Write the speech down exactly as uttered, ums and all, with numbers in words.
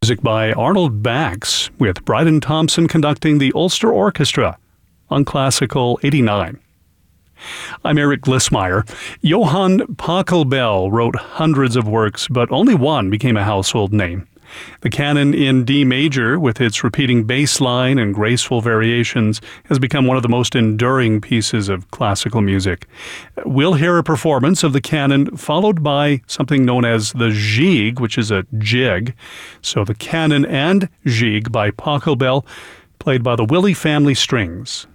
Music by Arnold Bax, with Bryden Thompson conducting the Ulster Orchestra on Classical eighty-nine. I'm Eric Glissmeyer. Johann Pachelbel wrote hundreds of works, but only one became a household name. The Canon in D major, with its repeating bass line and graceful variations, has become one of the most enduring pieces of classical music. We'll hear a performance of the Canon, followed by something known as the Gigue, which is a jig. So the Canon and Gigue by Pachelbel, played by the Willey Family Strings.